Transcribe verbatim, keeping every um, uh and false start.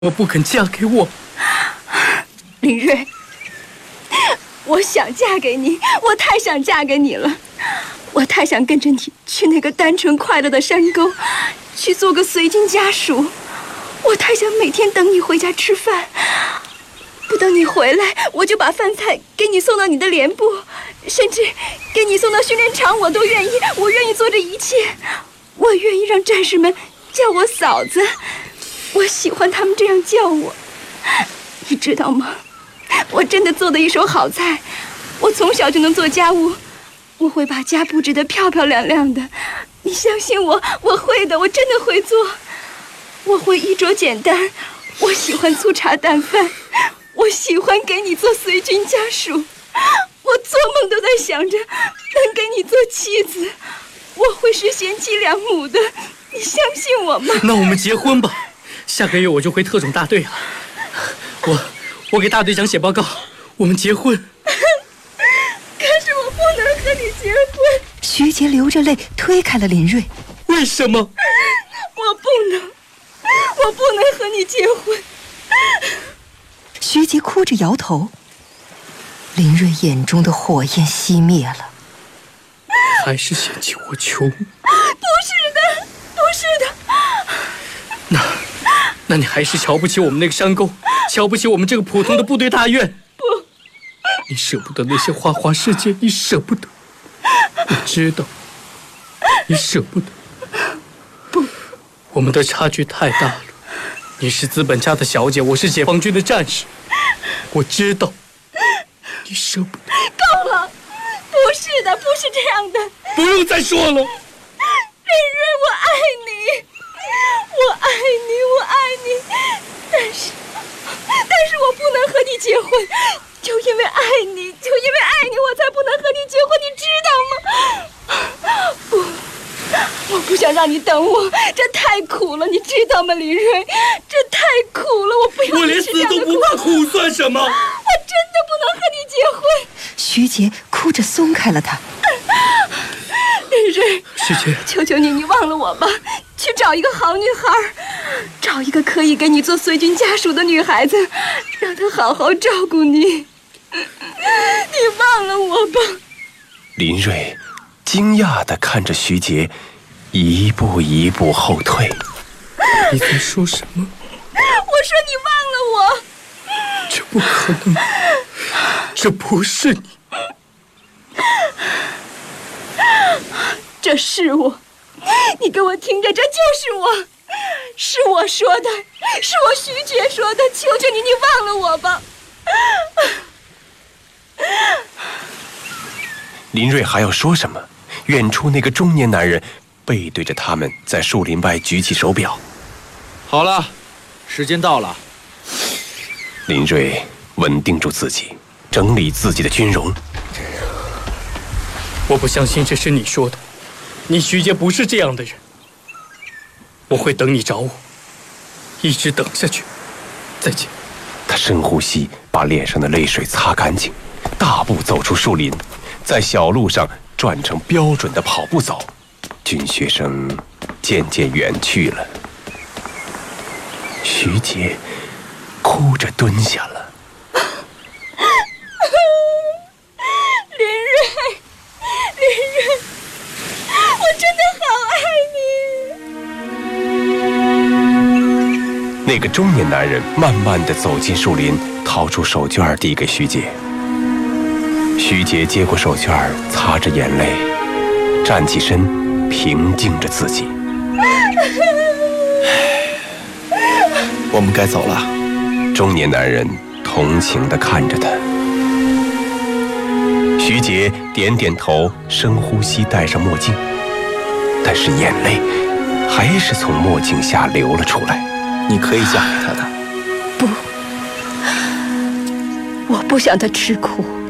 我不肯嫁给我。 林睿，我想嫁给你，我太想嫁给你了，我太想跟着你去那个单纯快乐的山沟，去做个随军家属，我太想每天等你回家吃饭，不等你回来，我就把饭菜给你送到你的连部，甚至给你送到训练场，我都愿意，我愿意做这一切，我愿意让战士们叫我嫂子，我喜欢他们这样叫我，你知道吗？我真的做的一手好菜，我从小就能做家务，我会把家布置得漂漂亮亮的，你相信我，我会的，我真的会做。我会衣着简单，我喜欢粗茶淡饭，我喜欢给你做随军家属，我做梦都在想着能给你做妻子，我会是贤妻良母的，你相信我吗？ 那我们结婚吧，下个月我就回特种大队了，我我给大队长写报告，我们结婚。 可是我不能和你结婚。 徐杰流着泪推开了林睿。 为什么？ 我不能，我不能和你结婚。 徐杰哭着摇头。林睿眼中的火焰熄灭了。 还是嫌弃我穷？ 不是的，不是的。 那，那你还是瞧不起我们那个山沟，瞧不起我们这个普通的部队大院。 不， 你舍不得那些花花世界，你舍不得。我知道，你舍不得。 不， 我们的差距太大了。你是资本家的小姐，我是解放军的战士。我知道，你舍不得。 够了，不是的，不是这样的。 不用再说了。 林睿，我爱你，我爱你，我爱你，但是，但是我不能和你结婚，就因为爱你，就因为爱你，我才不能和你结婚，你知道吗？不，我不想让你等我，这太苦了，你知道吗，林睿？这太苦了，我不要我连死都不怕，苦算什么？ 我真的不能和你结婚。 徐杰哭着松开了他。 林睿， 徐杰， 求求你，你忘了我吧，去找一个好女孩，找一个可以给你做随军家属的女孩子，让她好好照顾你。你忘了我吧。 林睿惊讶地看着徐杰，一步一步后退。 你在说什么？ 我说你忘了我。 这不可能，这不是你。 这是我，你给我听着，这就是我，是我说的，是我徐杰说的，求求你，你忘了我吧。 林睿还要说什么？远处那个中年男人背对着他们，在树林外举起手表。 好了，时间到了。 林睿稳定住自己，整理自己的军容。 我不相信这是你说的，你徐杰不是这样的人。我会等你找我，一直等下去。再见。 他深呼吸，把脸上的泪水擦干净，大步走出树林，在小路上转成标准的跑步走。军靴声渐渐远去了，徐杰哭着蹲下了。 林睿，林睿，我真的好爱你。 那个中年男人慢慢地走进树林，掏出手绢递给徐杰。徐杰接过手绢，擦着眼泪，站起身，平静着自己。 我们该走了。 中年男人同情地看着他。徐杰点点头，深呼吸，戴上墨镜，但是眼泪还是从墨镜下流了出来。 你可以嫁给他的。 不，我不想他吃苦。